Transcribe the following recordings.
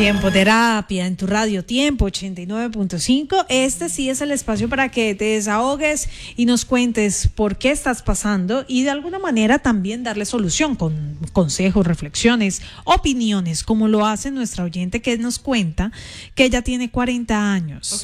Tiempo Terapia en tu radio Tiempo 89.5. Este sí es el espacio para que te desahogues y nos cuentes por qué estás pasando y de alguna manera también darle solución con consejos, reflexiones, opiniones, como lo hace nuestra oyente que nos cuenta que ella tiene 40 años,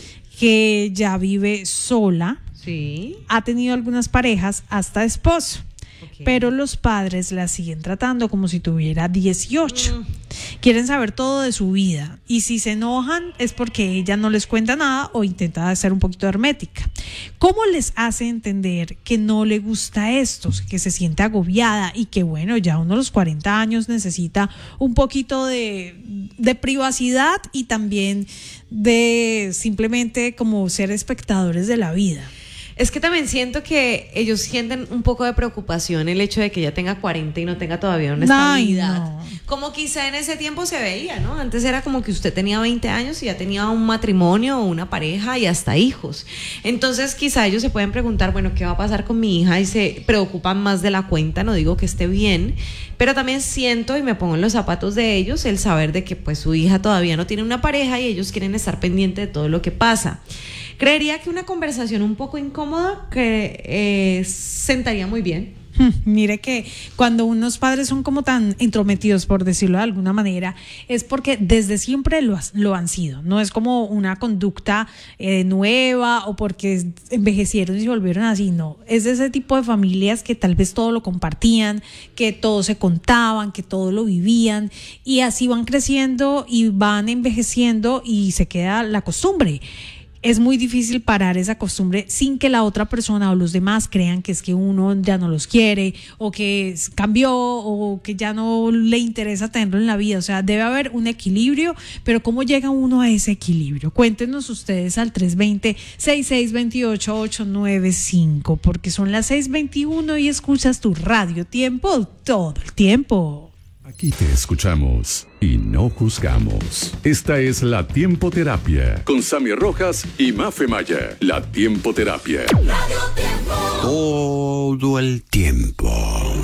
que ya vive sola, ha tenido algunas parejas hasta esposo. Pero los padres la siguen tratando como si tuviera 18. Quieren saber todo de su vida y si se enojan es porque ella no les cuenta nada o intenta ser un poquito hermética. ¿Cómo les hace entender que no le gusta esto, que se siente agobiada y que bueno, ya uno a los 40 años necesita un poquito de privacidad y también de simplemente como ser espectadores de la vida? Es que también siento que ellos sienten un poco de preocupación el hecho de que ella tenga 40 y no tenga todavía una estabilidad. No. Como quizá en ese tiempo se veía, ¿no? Antes era como que usted tenía 20 años y ya tenía un matrimonio o una pareja y hasta hijos. Entonces quizá ellos se pueden preguntar, bueno, ¿qué va a pasar con mi hija? Y se preocupan más de la cuenta, no digo que esté bien, pero también siento y me pongo en los zapatos de ellos el saber de que pues su hija todavía no tiene una pareja y ellos quieren estar pendientes de todo lo que pasa. Creería que una conversación un poco incómoda que sentaría muy bien. Mire que cuando unos padres son como tan entrometidos, por decirlo de alguna manera, es porque desde siempre lo han sido. No es como una conducta nueva o porque envejecieron y se volvieron así, no. Es de ese tipo de familias que tal vez todo lo compartían, que todo se contaban, que todo lo vivían y así van creciendo y van envejeciendo y se queda la costumbre. Es muy difícil parar esa costumbre sin que la otra persona o los demás crean que es que uno ya no los quiere o que cambió o que ya no le interesa tenerlo en la vida. O sea, debe haber un equilibrio, pero ¿cómo llega uno a ese equilibrio? Cuéntenos ustedes al 320-6628895 porque son las 6:21 y escuchas tu radio Tiempo todo el tiempo. Aquí te escuchamos y no juzgamos. Esta es la Tiempo Terapia con Sammy Rojas y Mafe Maya. La Tiempo Terapia. Todo el tiempo.